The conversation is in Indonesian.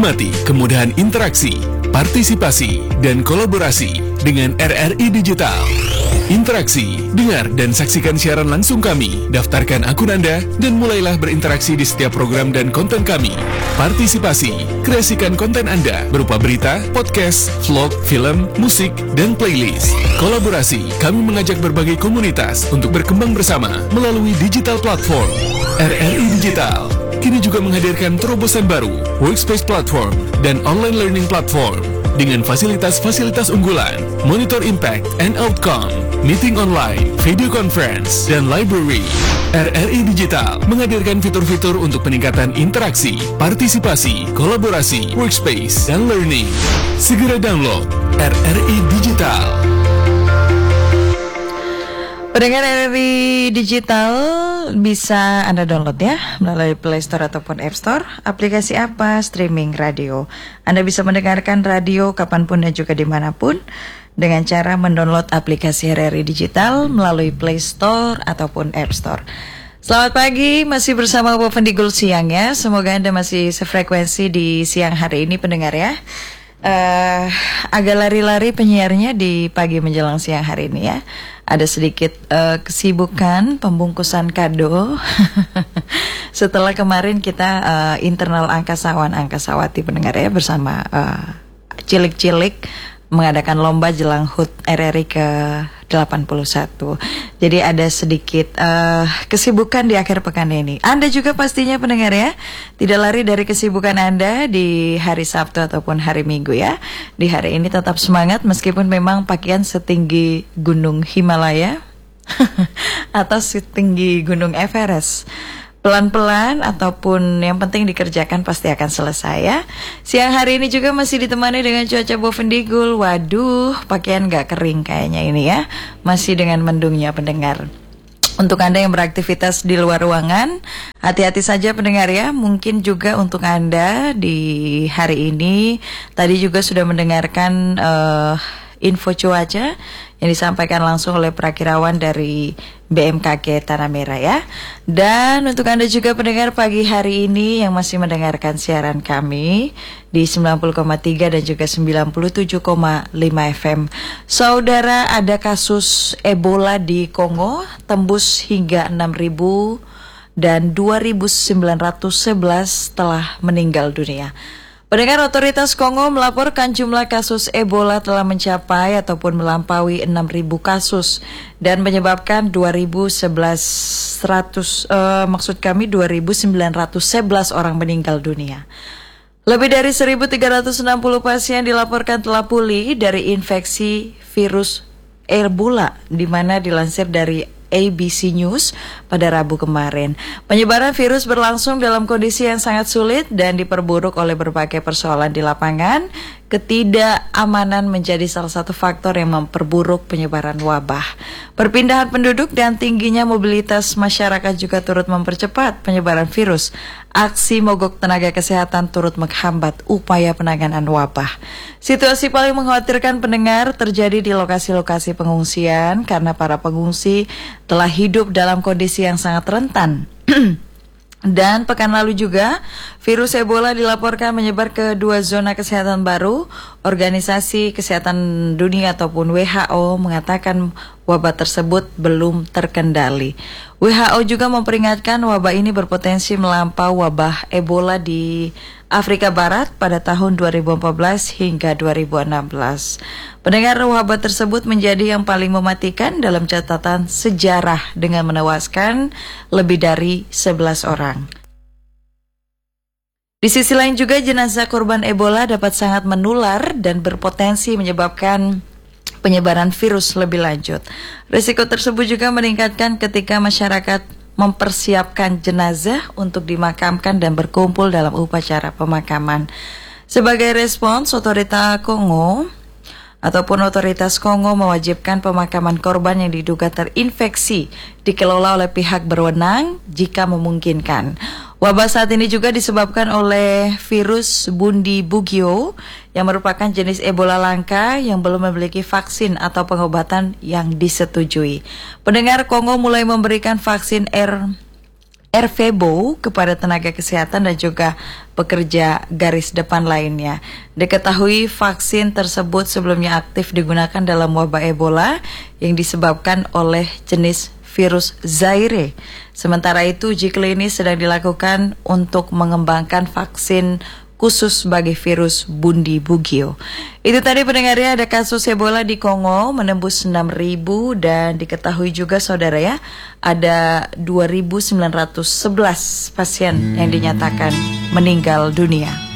Nikmati kemudahan interaksi, partisipasi, dan kolaborasi dengan RRI Digital. Interaksi, dengar dan saksikan siaran langsung kami, daftarkan akun Anda, dan mulailah berinteraksi di setiap program dan konten kami. Partisipasi, kreasikan konten Anda berupa berita, podcast, vlog, film, musik, dan playlist. Kolaborasi, kami mengajak berbagai komunitas untuk berkembang bersama melalui digital platform. RRI Digital kini juga menghadirkan terobosan baru, workspace platform, dan online learning platform. Dengan fasilitas-fasilitas unggulan, monitor impact and outcome, meeting online, video conference, dan library. RRI Digital menghadirkan fitur-fitur untuk peningkatan interaksi, partisipasi, kolaborasi, workspace, dan learning. Segera download RRI Digital. Pendengar RRI Digital bisa Anda download ya melalui Play Store ataupun App Store. Aplikasi apa? Streaming radio. Anda bisa mendengarkan radio kapanpun dan juga dimanapun dengan cara mendownload aplikasi RRI Digital melalui Play Store ataupun App Store. Selamat pagi, masih bersama Bapak Pendigul siang ya. Semoga Anda masih sefrekuensi di siang hari ini pendengar ya. Agak lari-lari penyiarnya di pagi menjelang siang hari ini ya. Ada sedikit kesibukan pembungkusan kado setelah kemarin kita internal angkasawati pendengar ya bersama cilik-cilik mengadakan lomba jelang HUT RRI ke-81. Jadi ada sedikit kesibukan di akhir pekan ini. Anda juga pastinya pendengar ya, tidak lari dari kesibukan Anda di hari Sabtu ataupun hari Minggu ya. Di hari ini tetap semangat meskipun memang pakaian setinggi Gunung Himalaya atau setinggi Gunung Everest. Pelan-pelan ataupun yang penting dikerjakan pasti akan selesai ya. Siang hari ini juga masih ditemani dengan cuaca Bovendigul. Waduh, pakaian gak kering kayaknya ini ya. Masih dengan mendungnya pendengar. Untuk Anda yang beraktivitas di luar ruangan, hati-hati saja pendengar ya. Mungkin juga untuk Anda di hari ini, tadi juga sudah mendengarkan info cuaca yang disampaikan langsung oleh Prakirawan dari BMKG Tanah Merah ya. Dan untuk Anda juga pendengar pagi hari ini yang masih mendengarkan siaran kami di 90,3 dan juga 97,5 FM. Saudara, ada kasus Ebola di Kongo tembus hingga 6.000 dan 2.911 telah meninggal dunia. Pendengar, otoritas Kongo melaporkan jumlah kasus Ebola telah mencapai ataupun melampaui 6.000 kasus dan menyebabkan 2.911 orang meninggal dunia. Lebih dari 1.360 pasien dilaporkan telah pulih dari infeksi virus Ebola, di mana dilansir dari ABC News pada Rabu kemarin. Penyebaran virus berlangsung dalam kondisi yang sangat sulit dan diperburuk oleh berbagai persoalan di lapangan. Ketidakamanan menjadi salah satu faktor yang memperburuk penyebaran wabah. Perpindahan penduduk dan tingginya mobilitas masyarakat juga turut mempercepat penyebaran virus. Aksi mogok tenaga kesehatan turut menghambat upaya penanganan wabah. Situasi paling mengkhawatirkan pendengar terjadi di lokasi-lokasi pengungsian karena para pengungsi telah hidup dalam kondisi yang sangat rentan. Dan pekan lalu juga, virus Ebola dilaporkan menyebar ke 2 zona kesehatan baru. Organisasi Kesehatan Dunia ataupun WHO mengatakan wabah tersebut belum terkendali. WHO juga memperingatkan wabah ini berpotensi melampau wabah Ebola di Afrika Barat pada tahun 2014 hingga 2016. Pendengar, wabah tersebut menjadi yang paling mematikan dalam catatan sejarah dengan menewaskan lebih dari 11 orang. Di sisi lain juga jenazah korban Ebola dapat sangat menular dan berpotensi menyebabkan penyebaran virus lebih lanjut. Risiko tersebut juga meningkatkan ketika masyarakat mempersiapkan jenazah untuk dimakamkan dan berkumpul dalam upacara pemakaman. Sebagai respons, otoritas Kongo mewajibkan pemakaman korban yang diduga terinfeksi dikelola oleh pihak berwenang jika memungkinkan. Wabah saat ini juga disebabkan oleh virus Bundibugyo yang merupakan jenis Ebola langka yang belum memiliki vaksin atau pengobatan yang disetujui. Pendengar, Kongo mulai memberikan vaksin RVBO kepada tenaga kesehatan dan juga pekerja garis depan lainnya. Diketahui vaksin tersebut sebelumnya aktif digunakan dalam wabah Ebola yang disebabkan oleh jenis virus Zaire. Sementara itu, uji klinis sedang dilakukan untuk mengembangkan vaksin khusus bagi virus Bundi Bugio. Itu tadi pendengarnya, ada kasus Ebola di Kongo menembus 6.000 dan diketahui juga saudara ya, ada 2.911 pasien yang dinyatakan meninggal dunia.